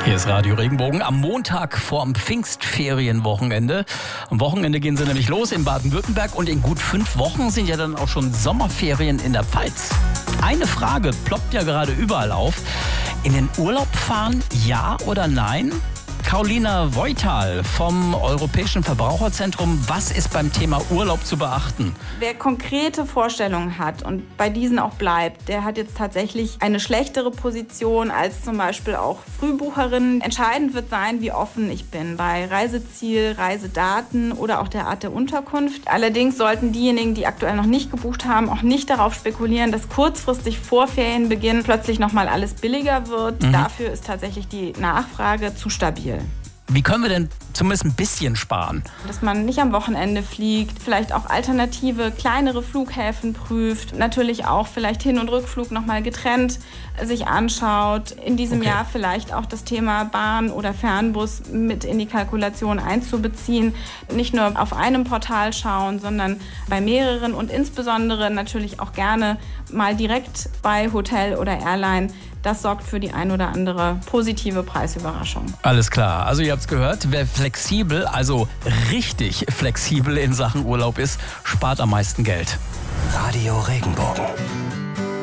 Hier ist Radio Regenbogen am Montag vorm Pfingstferienwochenende. Am Wochenende gehen sie nämlich los in Baden-Württemberg und in gut 5 Wochen sind ja dann auch schon Sommerferien in der Pfalz. Eine Frage ploppt ja gerade überall auf. In den Urlaub fahren, ja oder nein? Carolina Voital vom Europäischen Verbraucherzentrum. Was ist beim Thema Urlaub zu beachten? Wer konkrete Vorstellungen hat und bei diesen auch bleibt, der hat jetzt tatsächlich eine schlechtere Position als zum Beispiel auch Frühbucherinnen. Entscheidend wird sein, wie offen ich bin bei Reiseziel, Reisedaten oder auch der Art der Unterkunft. Allerdings sollten diejenigen, die aktuell noch nicht gebucht haben, auch nicht darauf spekulieren, dass kurzfristig vor Ferienbeginn plötzlich nochmal alles billiger wird. Dafür ist tatsächlich die Nachfrage zu stabil. Wie können wir denn zumindest ein bisschen sparen? Dass man nicht am Wochenende fliegt, vielleicht auch alternative, kleinere Flughäfen prüft, natürlich auch vielleicht Hin- und Rückflug nochmal getrennt sich anschaut. In diesem Jahr vielleicht auch das Thema Bahn oder Fernbus mit in die Kalkulation einzubeziehen. Nicht nur auf einem Portal schauen, sondern bei mehreren und insbesondere natürlich auch gerne mal direkt bei Hotel oder Airline. Das sorgt für die ein oder andere positive Preisüberraschung. Alles klar. Also ihr habt es gehört, wer flexibel, also richtig flexibel in Sachen Urlaub ist, spart am meisten Geld. Radio Regenbogen.